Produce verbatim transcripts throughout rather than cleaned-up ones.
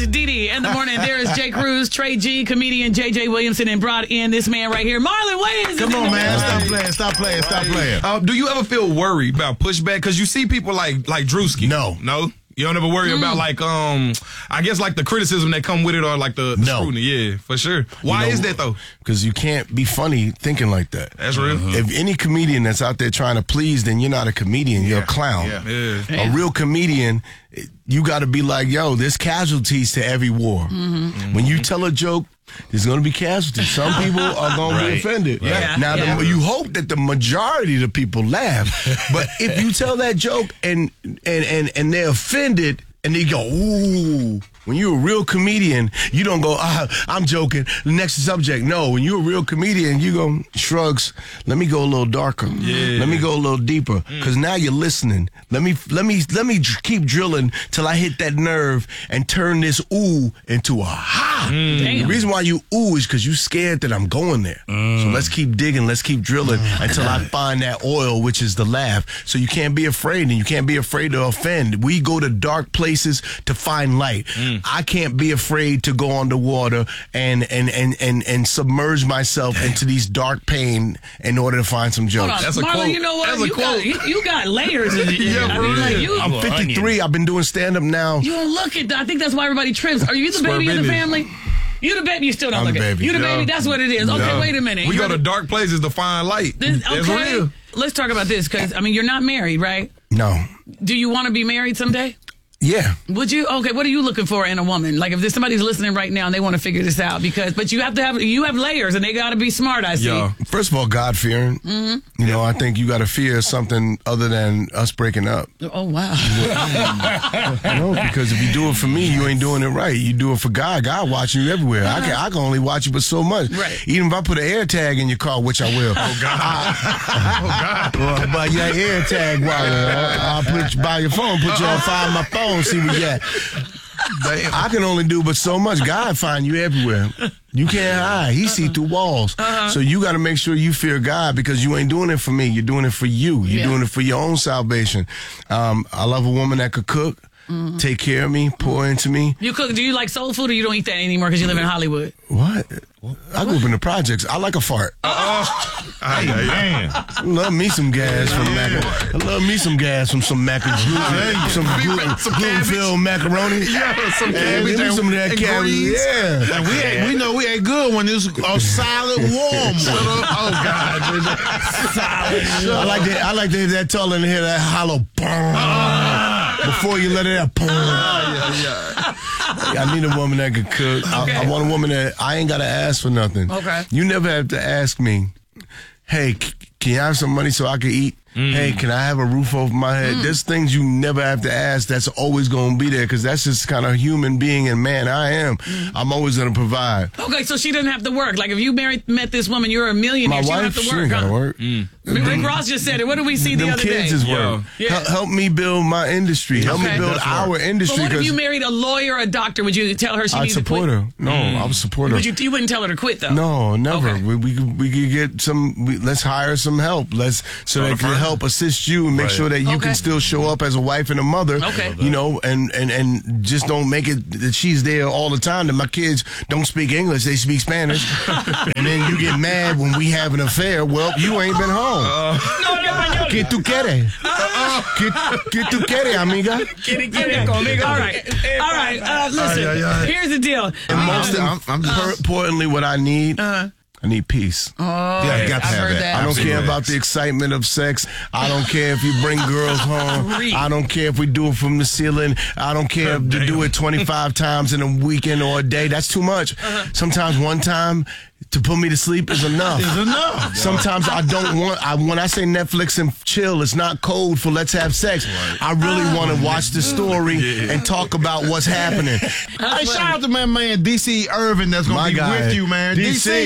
is Dee Dee in the morning. There is Jay Cruz, Trey G, comedian J J Williamson, and brought in this man right here, Marlon Wayans. Come on, man. Stop playing. Stop playing. Stop playing. Uh, do you ever feel worried about pushback? Because you see people like like Drewski. No. No? You don't ever worry mm. about, like, um, I guess, like, the criticism that come with it or, like, the, the no. scrutiny. Yeah, for sure. Why you know, is that, though? Because you can't be funny thinking like that. That's real. Mm-hmm. If any comedian that's out there trying to please, then you're not a comedian. You're yeah. a clown. Yeah. Yeah. A real comedian, you got to be like, yo, there's casualties to every war. Mm-hmm. Mm-hmm. When you tell a joke, there's going to be casualties. Some people are going right. to be offended. Right. Yeah. Now, yeah. The, you hope that the majority of the people laugh. But if you tell that joke and and and, and they're offended, and they go, ooh. When you're a real comedian, you don't go, ah, I'm joking. The next subject. No, when you're a real comedian, you go, shrugs. Let me go a little darker. Yeah. Let me go a little deeper. Because mm. now you're listening. Let me let me, let me keep drilling till I hit that nerve and turn this ooh into a ha. Mm. The reason why you ooh is because you're scared that I'm going there. Mm. So let's keep digging. Let's keep drilling until I find that oil, which is the laugh. So you can't be afraid, and you can't be afraid to offend. We go to dark places to find light. Mm. I can't be afraid to go underwater and and and and, and submerge myself Damn. into these dark pain in order to find some jokes. Hold on. That's a Marlon, quote. You know what? That's a you, quote. got, you, you got layers. In yeah, I mean, like, you, I'm fifty-three. I've been doing stand-up now. You don't look at that. I think that's why everybody trips. Are you the Square baby baby. of the family? You the baby, you still don't I'm look the at baby. You the No. baby, that's what it is. Okay, No. wait a minute. We You're go to the, dark places to find light. this, That's okay, real. let's talk about this, because, I mean, you're not married, right? No. Do you want to be married someday? Yeah. Would you? Okay, what are you looking for in a woman? Like, if there's somebody's listening right now and they want to figure this out, because, but you have to have, you have layers and they got to be smart, I see. Yeah. First of all, God-fearing. Mm-hmm. You know, I think you got to fear something other than us breaking up. Oh, wow. No, because if you do it for me, you ain't doing it right. You do it for God. God watching you everywhere. Uh-huh. I can I can only watch you but so much. Right. Even if I put an air tag in your car, which I will. Oh, God. I, oh, God. well, but yeah, air tag, well, I'll put you by your phone, put you on Find My Phone, see what you got. Damn. I can only do but so much. God find you everywhere. You can't hide. He see through walls. Uh-huh. So you got to make sure you fear God, because you ain't doing it for me. You're doing it for you. You're Yeah. doing it for your own salvation. Um, I love a woman that could cook, mm-hmm. take care of me, pour into me. You cook, do you like soul food, or you don't eat that anymore because you live in Hollywood? What? I grew up in the projects. I like a fart. Uh-uh. Hey, man. I love me some gas from mac. I love me some gas from some mac and gluten, some gluten, Some gluten-filled macaroni. Yeah, some Yeah, cabbage. give me some of that and cabbage. greens. Yeah. And we ain't, we know we ain't good when it's a solid warm one. Oh, God. I like that. I like that. That tall and hear that hollow boom before you let it out. Boom. yeah, yeah. I need a woman that can cook. Okay. I, I want a woman that I ain't gotta ask for nothing. Okay. You never have to ask me, hey, c- can you have some money so I can eat? Mm. Hey, can I have a roof over my head? Mm. There's things you never have to ask. That's always going to be there, because that's just kind of human being and man I am. Mm. I'm always going to provide. Okay, so she doesn't have to work. Like, if you married, met this woman, you're a millionaire. My she wife, don't have to she work. ain't got to huh? work. Mm. Rick Ross just said it. What did we see the Them other kids day? is work. Yeah. Help, help me build my industry. Help Okay. me build That's our work. industry. But what if 'cause you married a lawyer or a doctor? Would you tell her she I'd needs to quit? support her. No, I would support her. Would you, you wouldn't tell her to quit, though? No, never. Okay. We, we could we could get some. We, let's hire some help. Let's so Start that a it can firm. help assist you and make Right. sure that you Okay. can still show up as a wife and a mother. Okay. You know, and and and just don't make it that she's there all the time. That my kids don't speak English; they speak Spanish, and then you get mad when we have an affair. Well, you ain't been home. Uh, No, no, no. ¿Qué tú quieres? ¿Qué, ¿Qué tú quieres, amiga? Get it, get it, conmigo. All right. All right. Uh, listen, Ay, ay, ay. here's the deal. And most I'm- I'm just- per- importantly, what I need, Uh, I need peace. oh, Yeah, you got to I've have heard that. that. I don't Absolutely. care about the excitement of sex. I don't care if you bring girls home. I don't care if we do it from the ceiling. I don't care if you do it twenty-five times in a weekend or a day. That's too much. Sometimes one time to put me to sleep is enough. It's enough. Sometimes I don't want, I, when I say Netflix and chill, it's not code for let's have sex. I really want to watch the story and talk about what's happening. Hey, shout out to my man D C Irvin that's My gonna be guy. with you, man. D C. D C,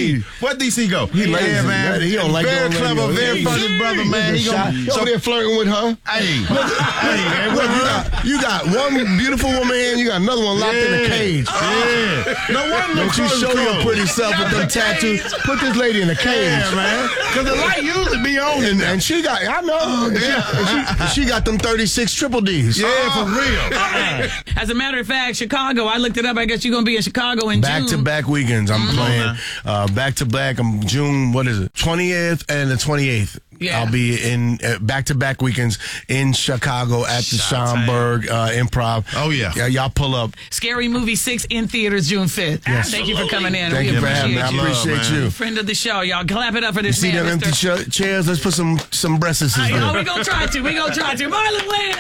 What D C go? He lazy. Yeah, man. He don't like very doing clever, radio. very Yeah, funny brother, man. He gonna, He so over there flirting with her. hey, hey, man, Look, what you you got, you got one beautiful woman here, and you got another one locked in a cage. Yeah. No wonder them Don't you clothes show your closed. pretty self with them tattoos. Put this lady in a cage. Yeah, man. Because the light usually be on And, in there. and she got, I know, and she, and she, she got them thirty-six triple Ds. Yeah, for real. As a matter of fact, Chicago, I looked it up. I guess you're going to be in Chicago in Back June. to back weekends. I'm Mm-hmm. playing uh, back to back. I'm June, what is it? twentieth and the twenty-eighth. Yeah. I'll be in back to back weekends in Chicago at the Schomburg uh, Improv. Oh, yeah. Yeah, y'all pull up. Scary Movie six in theaters June fifth. Thank you for coming in. Thank we you for having me. I appreciate you. appreciate man. you. Friend of the show, y'all. Clap it up for this See man, them empty Mister ch- chairs? Let's put some some breasts in Oh, there. we're going to try to. We're going to try to. Marlon Wayne.